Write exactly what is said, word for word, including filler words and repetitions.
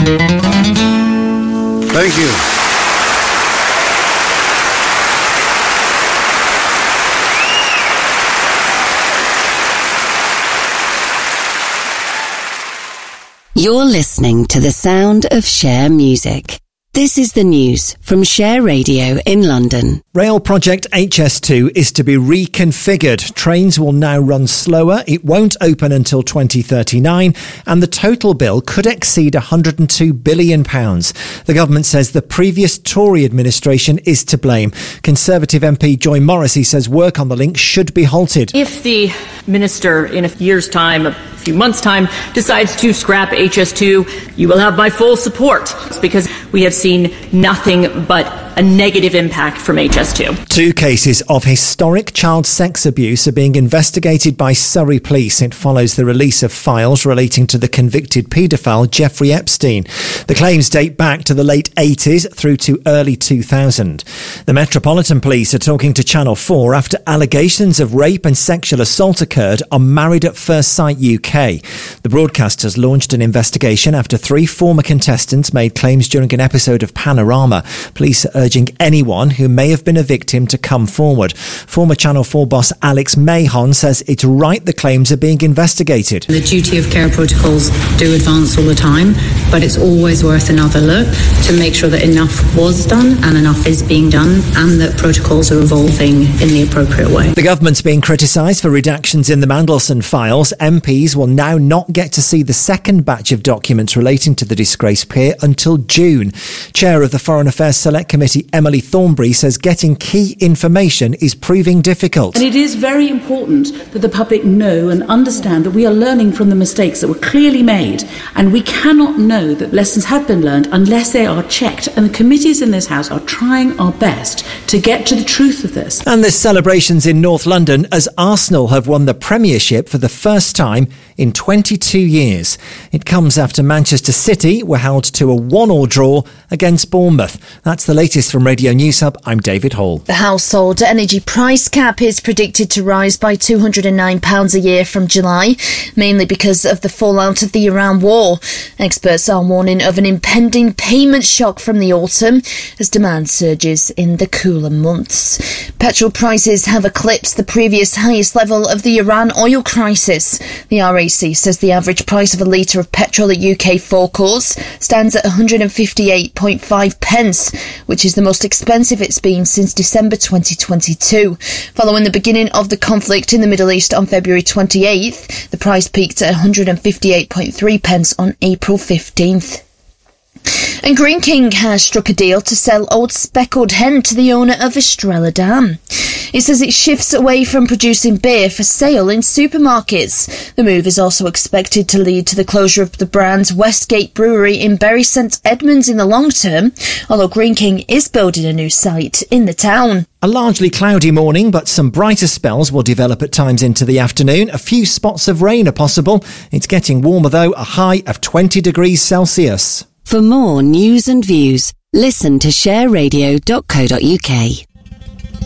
Thank you. You're listening to the sound of Share Music. This is the news from Share Radio in London. Rail project H S two is to be reconfigured. Trains will now run slower, it won't open until twenty thirty-nine, and the total bill could exceed one hundred two billion pounds. The government says the previous Tory administration is to blame. Conservative M P Joy Morrissey says work on the link should be halted. If the minister in a year's time, a few months' time, decides to scrap H S two, you will have my full support. It's because we have seen nothing but a negative impact from H S two. Two cases of historic child sex abuse are being investigated by Surrey Police. It follows the release of files relating to the convicted paedophile Jeffrey Epstein. The claims date back to the late eighties through to early two thousand. The Metropolitan Police are talking to Channel four after allegations of rape and sexual assault occurred on Married at First Sight U K. The broadcasters launched an investigation after three former contestants made claims during an episode of Panorama. Police are urging anyone who may have been a victim to come forward. Former Channel four boss Alex Mahon says it's right the claims are being investigated. The duty of care protocols do advance all the time, but it's always worth another look to make sure that enough was done and enough is being done and that protocols are evolving in the appropriate way. The government's being criticised for redactions in the Mandelson files. M Ps will now not get to see the second batch of documents relating to the disgraced peer until June. Chair of the Foreign Affairs Select Committee, Emily Thornberry, says getting key information is proving difficult. And it is very important that the public know and understand that we are learning from the mistakes that were clearly made, and we cannot know that lessons have been learned unless they are checked, and the committees in this House are trying our best to get to the truth of this. And there's celebrations in North London as Arsenal have won the Premiership for the first time in twenty-two years. It comes after Manchester City were held to a one-all draw against Bournemouth. That's the latest from Radio News Hub. I'm David Hall. The household energy price cap is predicted to rise by two hundred nine pounds a year from July, mainly because of the fallout of the Iran war. Experts are warning of an impending payment shock from the autumn as demand surges in the cooler months. Petrol prices have eclipsed the previous highest level of the Iran oil crisis. The R A C says the average price of a litre of petrol at U K forecourts stands at one hundred fifty-eight point five pence, which is the most expensive it's been since December twenty twenty-two. Following the beginning of the conflict in the Middle East on February twenty-eighth, the price peaked at one hundred fifty-eight point three pence on April fifteenth. And Greene King has struck a deal to sell Old Speckled Hen to the owner of Estrella Dam. It says it shifts away from producing beer for sale in supermarkets. The move is also expected to lead to the closure of the brand's Westgate Brewery in Bury St Edmunds in the long term, although Greene King is building a new site in the town. A largely cloudy morning, but some brighter spells will develop at times into the afternoon. A few spots of rain are possible. It's getting warmer though, a high of twenty degrees Celsius. For more news and views, listen to share radio dot co dot uk.